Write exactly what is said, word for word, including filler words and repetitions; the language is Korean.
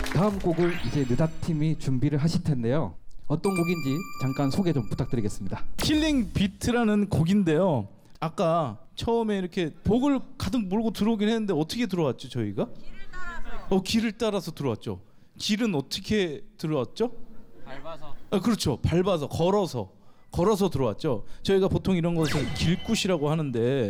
다음 곡을 이제 느닷팀이 준비를 하실 텐데요. 어떤 곡인지 잠깐 소개 좀 부탁드리겠습니다. 킬링 비트라는 곡인데요. 아까 처음에 이렇게 복을 가득 몰고 들어오긴 했는데 어떻게 들어왔죠 저희가? 길을 따라서. 어 길을 따라서 들어왔죠. 길은 어떻게 들어왔죠? 밟아서. 아 그렇죠. 밟아서 걸어서 걸어서 들어왔죠. 저희가 보통 이런 것을 길굿이라고 하는데